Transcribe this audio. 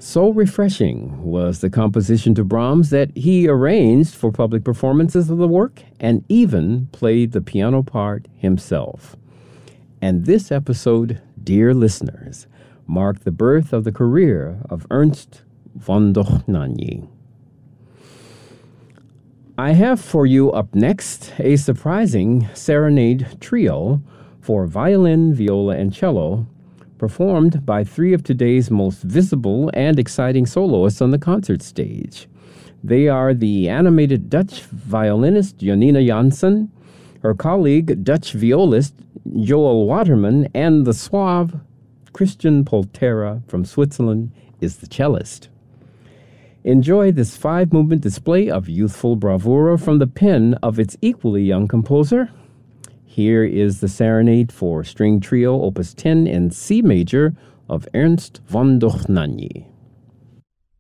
So refreshing was the composition to Brahms that he arranged for public performances of the work and even played the piano part himself. And this episode, dear listeners, marked the birth of the career of Ernst von Dohnanyi. I have for you up next a surprising serenade trio for violin, viola, and cello, performed by three of today's most visible and exciting soloists on the concert stage. They are the animated Dutch violinist Janina Jansen, her colleague Dutch violist Joel Waterman, and the suave Christian Poltera from Switzerland is the cellist. Enjoy this 5-movement display of youthful bravura from the pen of its equally young composer. Here is the Serenade for String Trio, Opus 10 in C major of Ernst von Dohnanyi.